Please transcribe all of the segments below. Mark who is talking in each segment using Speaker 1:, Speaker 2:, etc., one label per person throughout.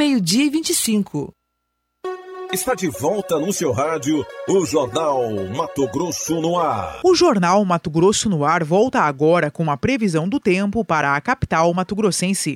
Speaker 1: meio-dia e 25.
Speaker 2: Está de volta no seu rádio o Jornal Mato Grosso no Ar.
Speaker 3: O Jornal Mato Grosso no Ar volta agora com a previsão do tempo para a capital mato-grossense.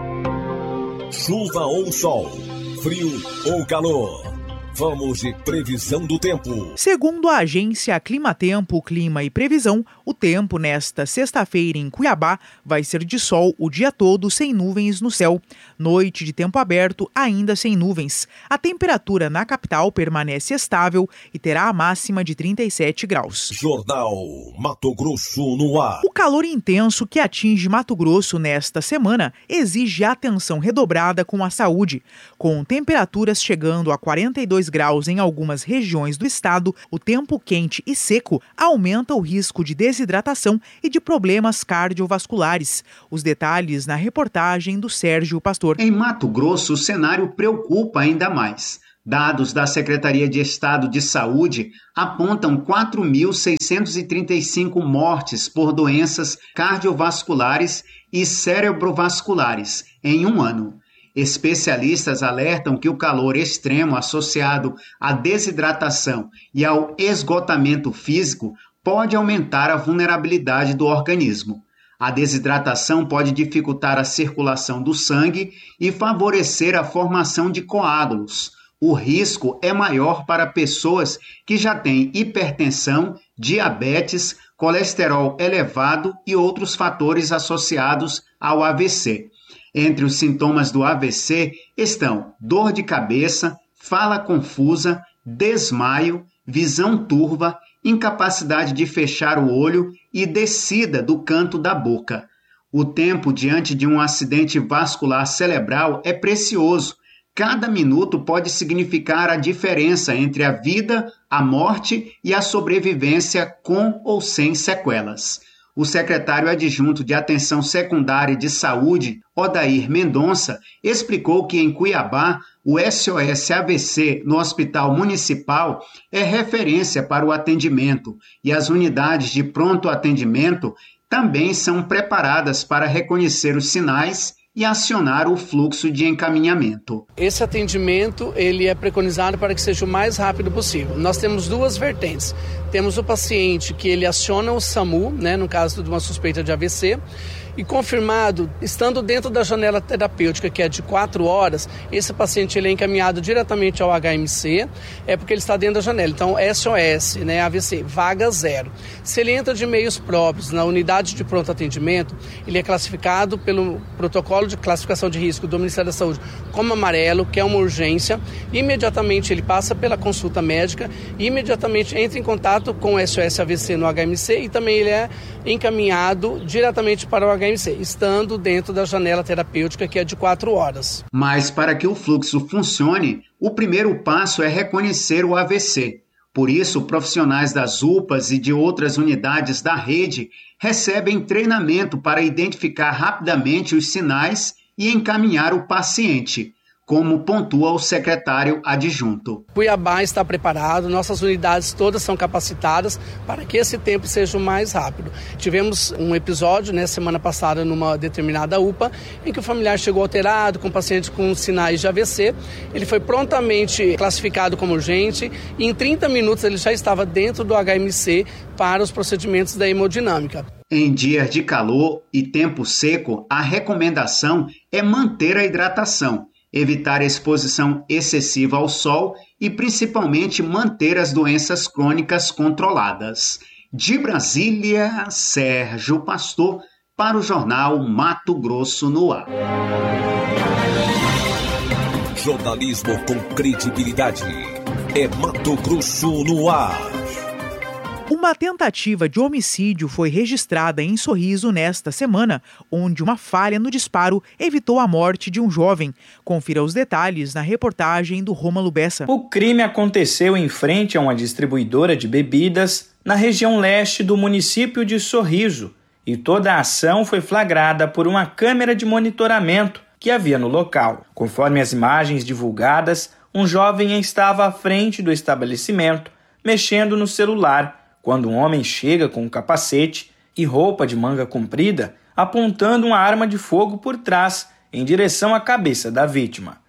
Speaker 2: Chuva ou sol, frio ou calor. Vamos de previsão do tempo.
Speaker 3: Segundo a agência Climatempo, Clima e Previsão, o tempo nesta sexta-feira em Cuiabá vai ser de sol o dia todo sem nuvens no céu. Noite de tempo aberto, ainda sem nuvens. A temperatura na capital permanece estável e terá a máxima de 37 graus.
Speaker 2: Jornal Mato Grosso no Ar.
Speaker 3: O calor intenso que atinge Mato Grosso nesta semana exige atenção redobrada com a saúde. Com temperaturas chegando a 42 graus em algumas regiões do estado, o tempo quente e seco aumenta o risco de desidratação e de problemas cardiovasculares. Os detalhes na reportagem do Sérgio Pastor.
Speaker 4: Em Mato Grosso, o cenário preocupa ainda mais. Dados da Secretaria de Estado de Saúde apontam 4.635 mortes por doenças cardiovasculares e cerebrovasculares em um ano. Especialistas alertam que o calor extremo associado à desidratação e ao esgotamento físico pode aumentar a vulnerabilidade do organismo. A desidratação pode dificultar a circulação do sangue e favorecer a formação de coágulos. O risco é maior para pessoas que já têm hipertensão, diabetes, colesterol elevado e outros fatores associados ao AVC. Entre os sintomas do AVC estão dor de cabeça, fala confusa, desmaio, visão turva, incapacidade de fechar o olho e descida do canto da boca. O tempo diante de um acidente vascular cerebral é precioso. Cada minuto pode significar a diferença entre a vida, a morte e a sobrevivência com ou sem sequelas. O secretário adjunto de Atenção Secundária de Saúde, Odair Mendonça, explicou que em Cuiabá, o SOS AVC no Hospital Municipal é referência para o atendimento e as unidades de pronto atendimento também são preparadas para reconhecer os sinais e acionar o fluxo de encaminhamento.
Speaker 5: Esse atendimento ele é preconizado para que seja o mais rápido possível. Nós temos duas vertentes. Temos o paciente que ele aciona o SAMU, no caso de uma suspeita de AVC, e confirmado, estando dentro da janela terapêutica, que é de 4 horas, esse paciente ele é encaminhado diretamente ao HMC, porque ele está dentro da janela. Então, SOS, AVC, vaga 0. Se ele entra de meios próprios na unidade de pronto atendimento, ele é classificado pelo protocolo de classificação de risco do Ministério da Saúde como amarelo, que é uma urgência. Imediatamente ele passa pela consulta médica, imediatamente entra em contato com o SOS AVC no HMC e também ele é encaminhado diretamente para o HMC, estando dentro da janela terapêutica, que é de 4 horas.
Speaker 4: Mas para que o fluxo funcione, o primeiro passo é reconhecer o AVC. Por isso, profissionais das UPAs e de outras unidades da rede recebem treinamento para identificar rapidamente os sinais e encaminhar o paciente, como pontua o secretário adjunto.
Speaker 5: Cuiabá está preparado, nossas unidades todas são capacitadas para que esse tempo seja o mais rápido. Tivemos um episódio, semana passada, numa determinada UPA, em que o familiar chegou alterado, com paciente com sinais de AVC. Ele foi prontamente classificado como urgente e em 30 minutos ele já estava dentro do HMC para os procedimentos da hemodinâmica.
Speaker 4: Em dias de calor e tempo seco, a recomendação é manter a hidratação, evitar a exposição excessiva ao sol e, principalmente, manter as doenças crônicas controladas. De Brasília, Sérgio Pastor, para o jornal Mato Grosso no Ar.
Speaker 2: Jornalismo com credibilidade. É Mato Grosso no Ar.
Speaker 3: Uma tentativa de homicídio foi registrada em Sorriso nesta semana, onde uma falha no disparo evitou a morte de um jovem. Confira os detalhes na reportagem do Rômulo Bessa.
Speaker 6: O crime aconteceu em frente a uma distribuidora de bebidas na região leste do município de Sorriso, e toda a ação foi flagrada por uma câmera de monitoramento que havia no local. Conforme as imagens divulgadas, um jovem estava à frente do estabelecimento, mexendo no celular, quando um homem chega com um capacete e roupa de manga comprida, apontando uma arma de fogo por trás, em direção à cabeça da vítima.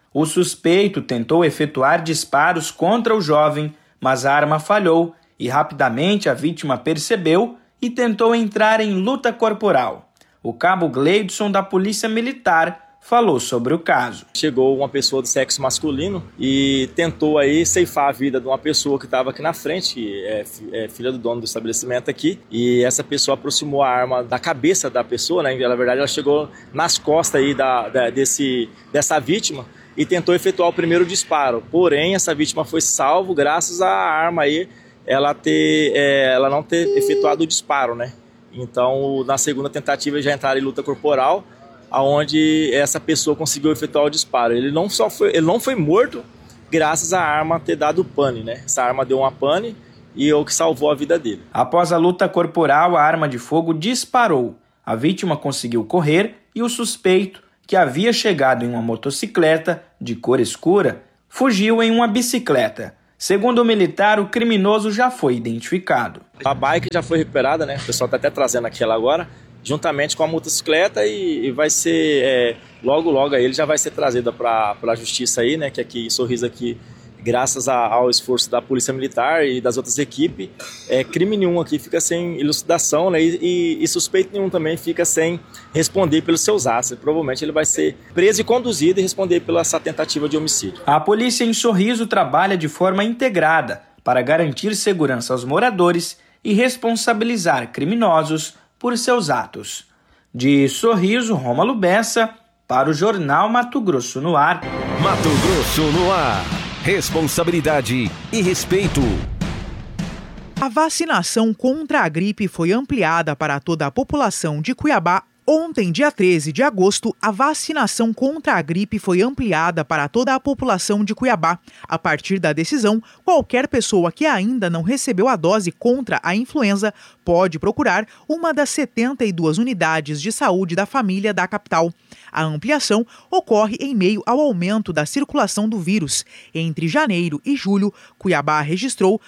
Speaker 6: O suspeito tentou efetuar disparos contra o jovem, mas a arma falhou e rapidamente a vítima percebeu e tentou entrar em luta corporal. O cabo Gleidson da Polícia Militar falou sobre o caso.
Speaker 1: Chegou uma pessoa do sexo masculino e tentou aí ceifar a vida de uma pessoa que estava aqui na frente, que é filha do dono do estabelecimento aqui, e essa pessoa aproximou a arma da cabeça da pessoa, né? Na verdade ela chegou nas costas aí dessa vítima e tentou efetuar o primeiro disparo, porém essa vítima foi salvo graças à arma aí, ela não ter efetuado o disparo, né? Então na segunda tentativa já entraram em luta corporal, aonde essa pessoa conseguiu efetuar o disparo. Ele não foi morto graças à arma ter dado pane, né? Essa arma deu uma pane e é o que salvou a vida dele.
Speaker 6: Após a luta corporal, a arma de fogo disparou. A vítima conseguiu correr e o suspeito, que havia chegado em uma motocicleta de cor escura, fugiu em uma bicicleta. Segundo o militar, o criminoso já foi identificado.
Speaker 1: A bike já foi recuperada, né? O pessoal está até trazendo aquela agora, juntamente com a motocicleta, e vai ser, logo aí ele já vai ser trazido para a justiça aí, né, que aqui em Sorriso aqui, graças ao esforço da Polícia Militar e das outras equipes, crime nenhum aqui fica sem elucidação, né, e suspeito nenhum também fica sem responder pelos seus atos. Provavelmente ele vai ser preso e conduzido e responder pela essa tentativa de homicídio.
Speaker 6: A polícia em Sorriso trabalha de forma integrada para garantir segurança aos moradores e responsabilizar criminosos por seus atos. De Sorriso, Rômulo Bessa, para o Jornal Mato Grosso no Ar.
Speaker 2: Mato Grosso no Ar. Responsabilidade e respeito.
Speaker 3: A vacinação contra a gripe foi ampliada para toda a população de Cuiabá. Ontem, dia 13 de agosto, a vacinação contra a gripe foi ampliada para toda a população de Cuiabá. A partir da decisão, qualquer pessoa que ainda não recebeu a dose contra a influenza pode procurar uma das 72 unidades de saúde da família da capital. A ampliação ocorre em meio ao aumento da circulação do vírus. Entre janeiro e julho, Cuiabá registrou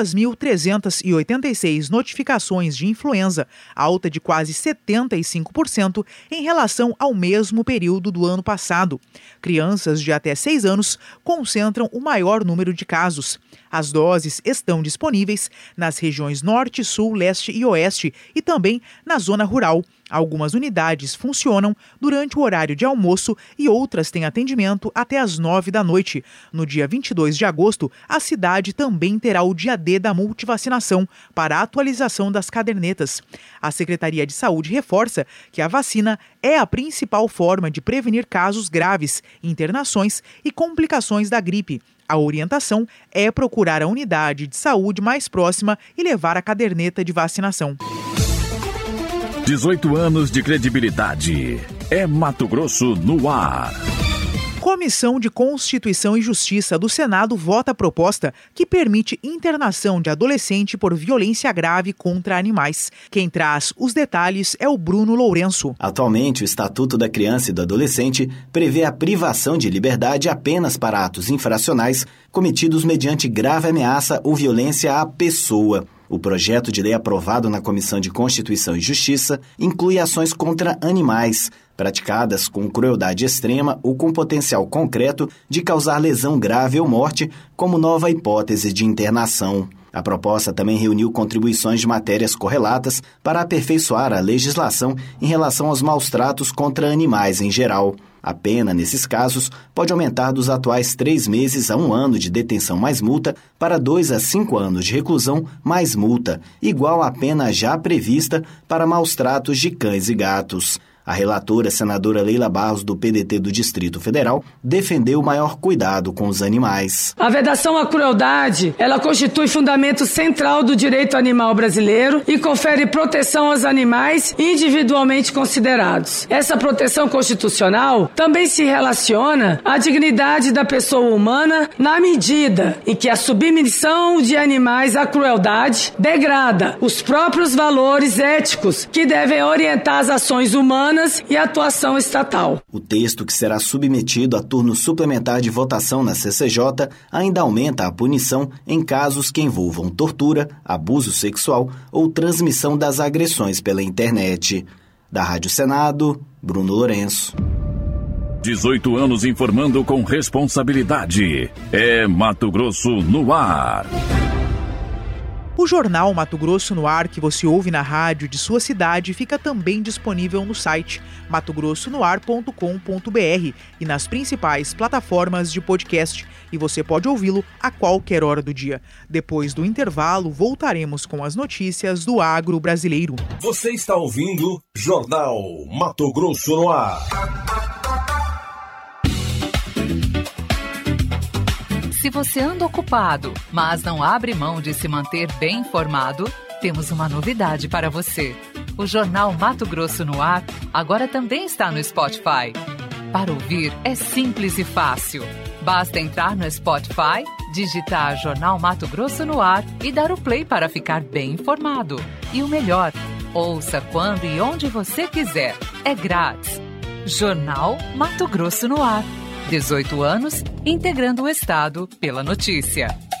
Speaker 3: 2.386 notificações de influenza, alta de quase 75% em relação ao mesmo período do ano passado. Crianças de até 6 anos concentram o maior número de casos. As doses estão disponíveis nas regiões Norte, Sul, Leste e Oeste e também na zona rural. Algumas unidades funcionam durante o horário de almoço e outras têm atendimento até às 9 da noite. No dia 22 de agosto, a cidade também terá o dia D da multivacinação para a atualização das cadernetas. A Secretaria de Saúde reforça que a vacina é a principal forma de prevenir casos graves, internações e complicações da gripe. A orientação é procurar a unidade de saúde mais próxima e levar a caderneta de vacinação.
Speaker 2: 18 anos de credibilidade. É Mato Grosso no ar.
Speaker 3: Comissão de Constituição e Justiça do Senado vota a proposta que permite internação de adolescente por violência grave contra animais. Quem traz os detalhes é o Bruno Lourenço.
Speaker 7: Atualmente, o Estatuto da Criança e do Adolescente prevê a privação de liberdade apenas para atos infracionais cometidos mediante grave ameaça ou violência à pessoa. O projeto de lei aprovado na Comissão de Constituição e Justiça inclui ações contra animais, praticadas com crueldade extrema ou com potencial concreto de causar lesão grave ou morte, como nova hipótese de internação. A proposta também reuniu contribuições de matérias correlatas para aperfeiçoar a legislação em relação aos maus-tratos contra animais em geral. A pena, nesses casos, pode aumentar dos atuais 3 meses a 1 ano de detenção mais multa para 2 a 5 anos de reclusão mais multa, igual à pena já prevista para maus-tratos de cães e gatos. A relatora, senadora Leila Barros, do PDT do Distrito Federal, defendeu o maior cuidado com os animais.
Speaker 8: A vedação à crueldade, ela constitui fundamento central do direito animal brasileiro e confere proteção aos animais individualmente considerados. Essa proteção constitucional também se relaciona à dignidade da pessoa humana na medida em que a submissão de animais à crueldade degrada os próprios valores éticos que devem orientar as ações humanas e a atuação estatal.
Speaker 7: O texto, que será submetido a turno suplementar de votação na CCJ, ainda aumenta a punição em casos que envolvam tortura, abuso sexual ou transmissão das agressões pela internet. Da Rádio Senado, Bruno Lourenço.
Speaker 2: 18 anos informando com responsabilidade. É Mato Grosso no ar.
Speaker 3: O Jornal Mato Grosso no Ar, que você ouve na rádio de sua cidade, fica também disponível no site matogrossonoar.com.br e nas principais plataformas de podcast. E você pode ouvi-lo a qualquer hora do dia. Depois do intervalo, voltaremos com as notícias do agro brasileiro.
Speaker 2: Você está ouvindo Jornal Mato Grosso no Ar.
Speaker 9: Se você anda ocupado, mas não abre mão de se manter bem informado, temos uma novidade para você. O Jornal Mato Grosso no Ar agora também está no Spotify. Para ouvir é simples e fácil. Basta entrar no Spotify, digitar Jornal Mato Grosso no Ar e dar o play para ficar bem informado. E o melhor, ouça quando e onde você quiser. É grátis. Jornal Mato Grosso no Ar. 18 anos, integrando o Estado pela notícia.